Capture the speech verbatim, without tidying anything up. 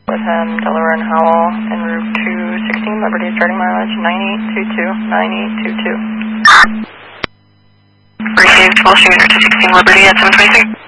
with him, Delaware and Howell, en route to sixteen Liberty, starting mileage nine eight two two, nine eight two two. Received, full shooter to sixteen Liberty at seven twenty-three.